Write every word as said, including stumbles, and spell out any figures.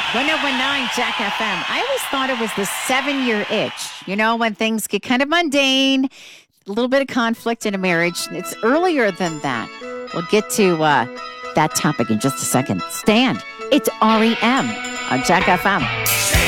ten nineteen Jack F M. I always thought it was the seven-year itch. You know, when things get kind of mundane, a little bit of conflict in a marriage. It's earlier than that. We'll get to uh, that topic in just a second. Stand. It's R E M on Jack F M.